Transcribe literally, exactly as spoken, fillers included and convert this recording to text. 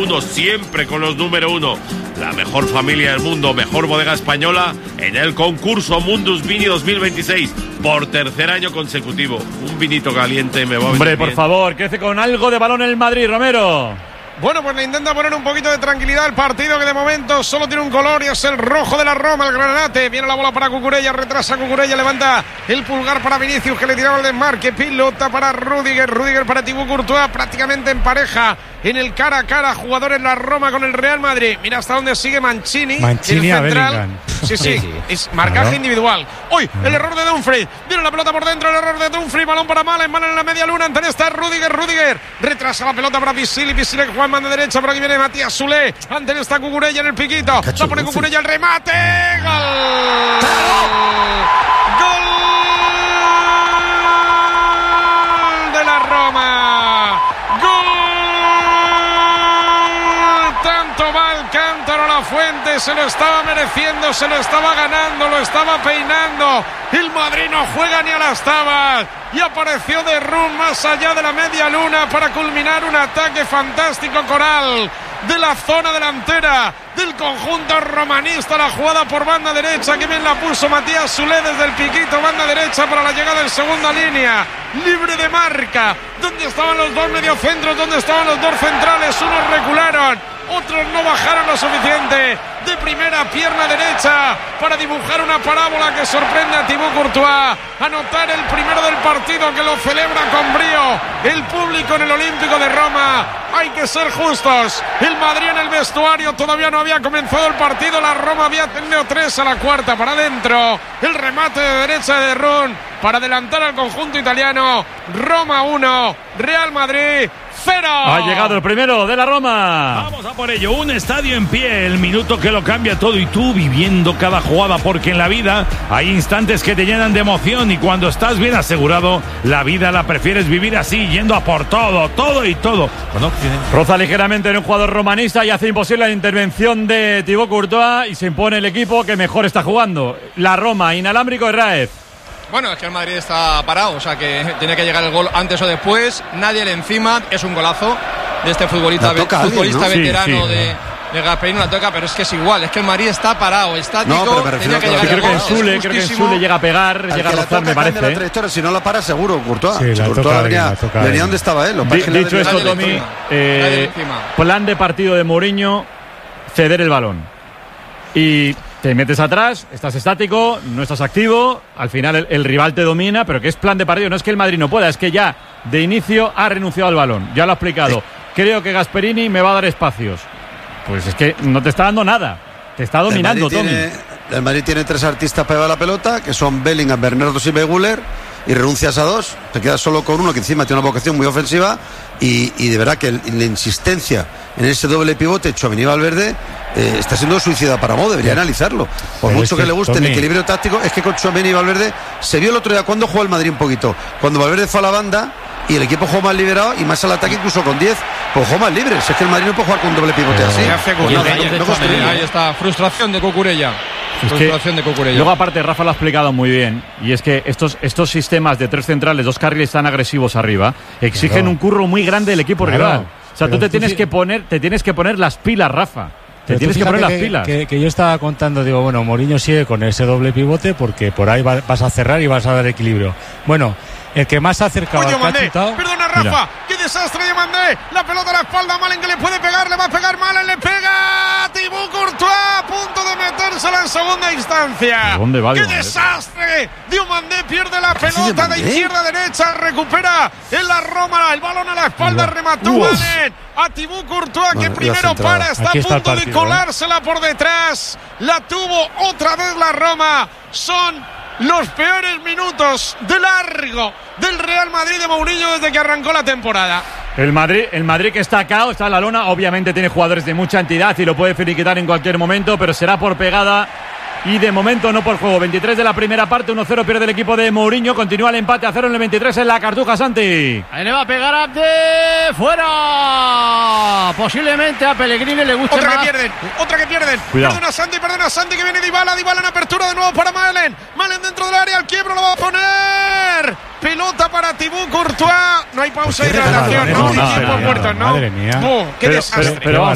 uno, siempre con los número uno. La mejor familia del mundo, mejor bodega española en el concurso Mundus Vini dos mil veintiséis. Por tercer año consecutivo. Un vinito caliente me va a venir Hombre, por bien. favor, crece con algo de balón el Madrid, Romero. Bueno, pues le intenta poner un poquito de tranquilidad al partido, que de momento solo tiene un color y es el rojo de la Roma, el granate. Viene la bola para Cucurella, retrasa Cucurella, levanta el pulgar para Vinicius, que le tiraba el desmarque. Pilota para Rüdiger, Rüdiger para Thibaut Courtois, prácticamente en pareja en el cara a cara, jugadores la Roma con el Real Madrid. Mira hasta dónde sigue Mancini, Mancini el a central. Bellingham. Sí, sí, Sí. es marcaje Claro. individual. Hoy el error de Dumfries, viene la pelota por dentro, el error de Dumfries, balón para Malen, Malen en la media luna, ante está Rüdiger, Rüdiger, retrasa la pelota para Pisili, Pisili que juega en banda derecha, por aquí viene Matías Soulé, ante está Cucurella en el piquito, la pone Cucurella, el remate, gol, gol de la Roma, gol, tanto va el cántaro a la fuente, se lo estaba mereciendo, se lo estaba ganando, lo estaba peinando, el Madrid no juega ni a las tabas, y apareció de Run más allá de la media luna para culminar un ataque fantástico coral de la zona delantera del conjunto romanista. La jugada por banda derecha, que bien la puso Matías Soulé desde el piquito, banda derecha para la llegada en segunda línea, libre de marca. ¿Dónde estaban los dos mediocentros? ¿Dónde estaban los dos centrales? Unos recularon, otros no bajaron lo suficiente. De primera, pierna derecha para dibujar una parábola que sorprende a Thibaut Courtois. Anotar el primero del partido, que lo celebra con brío el público en el Olímpico de Roma. Hay que ser justos. El Madrid en el vestuario todavía no había comenzado el partido. La Roma había tenido tres a la cuarta para adentro. El remate de derecha de Run para adelantar al conjunto italiano. Roma uno, Real Madrid cero. Ha llegado el primero de la Roma. Vamos a por ello, un estadio en pie, el minuto que lo cambia todo, y tú viviendo cada jugada, porque en la vida hay instantes que te llenan de emoción, y cuando estás bien asegurado, la vida la prefieres vivir así, yendo a por todo, todo y todo. Con Occident. Roza ligeramente en un jugador romanista y hace imposible la intervención de Thibaut Courtois, y se impone el equipo que mejor está jugando. La Roma, inalámbrico Herráez. Bueno, es que el Madrid está parado, o sea que tiene que llegar el gol antes o después, nadie le encima, es un golazo de este futbolista, ve, futbolista alguien, ¿no? veterano sí, sí, de, de Gasperini, la toca, pero es que es igual, es que el Madrid está parado, estático, No, pero me refiero tenía que a llegar Sí, el creo que gol, en es Sule, creo que en justísimo. Sule llega a pegar, Al llega a que la rozar, toca me cambia la parece. trayectoria, si no la para seguro, Courtois. Sí, la Courtois toca venía, alguien, la toca venía alguien. donde estaba él. Lo que Di- pasa es que le ha dicho debido- esto, nadie le Tommy, encima, eh, nadie le encima. plan de partido de Mourinho, ceder el balón. Y te metes atrás, estás estático, no estás activo, al final el, el rival te domina, pero que es plan de partido, no es que el Madrid no pueda, es que ya de inicio ha renunciado al balón, ya lo ha explicado. Creo que Gasperini me va a dar espacios. Pues es que no te está dando nada, te está dominando, el Madrid Tommy. tiene, el Madrid tiene tres artistas para llevar la pelota, que son Bellingham, Bernardo Silva y Güler, y renuncias a dos, te quedas solo con uno que encima tiene una vocación muy ofensiva, y, y de verdad que el, la insistencia en ese doble pivote Tchouaméni y Valverde eh, está siendo suicida para Mo, debería analizarlo. Por Pero mucho es que, que, le guste Tommy, el equilibrio táctico, es que con Tchouaméni y Valverde se vio el otro día cuando jugó el Madrid un poquito, cuando Valverde fue a la banda y el equipo jugó más liberado y más al ataque, incluso con diez, pues jugó más libre. Si es que el Madrid no puede jugar con un doble pivote Pero- así. ¿Qué hace Pues Cucurella? nada, Ahí no está, construye. ahí está, frustración de Cucurella. Es que Frustración de Cucurella. luego aparte Rafa lo ha explicado muy bien, y es que estos, estos sistemas de tres centrales, dos carriles tan agresivos arriba, exigen Claro. un curro muy grande del equipo Claro. rival. O sea, Pero tú te tú tienes sí- que poner, te tienes que poner las pilas, Rafa. Te Pero tienes tú que poner las fíjate pilas. Que, que yo estaba contando, digo, bueno, Mourinho sigue con ese doble pivote porque por ahí va- vas a cerrar y vas a dar equilibrio. Bueno, el que más se ha acercado Oye, al que ha Mandé, chutado. perdona Rafa, Mira. qué desastre de Mandé, la pelota a la espalda, Malen que le puede pegar, le va a pegar Malen, le pega Thibaut Courtois, a punto de metérsela en segunda instancia. ¿De dónde va ¡Qué Diomandé? desastre! Diomandé pierde la ¿Qué hace pelota de Diomandé? izquierda a derecha, recupera en la Roma, el balón a la espalda, Uf. remató Uf. Malen a Thibaut Courtois, que Bueno, iba primero centrado. para, está Aquí a está el punto de partido, ¿eh? colársela por detrás, la tuvo otra vez la Roma, son los peores minutos de largo del Real Madrid de Mourinho desde que arrancó la temporada. El Madrid, el Madrid que está acá, está en la lona, obviamente tiene jugadores de mucha entidad y lo puede finiquitar en cualquier momento, pero será por pegada y de momento no por juego. veintitrés de la primera parte, uno cero pierde el equipo de Mourinho, continúa el empate a cero en el veintitrés en la Cartuja, Santi. Ahí le va a pegar a de fuera. Posiblemente a Pellegrini le guste Otra más. que pierden, otra que pierden. Cuidado. Perdona Santi, perdona Santi que viene Dybala, Dybala en apertura de nuevo para Malen. Malen dentro del área, al quiebro lo va a poner. Pelota para Thibaut Courtois. No hay pausa de ¿Por qué hidratación, regalaron no, eso? ni tiempo Madre muerto, mía, ¿no? madre mía. Buh, qué Pero- desastre. pero- pero vamos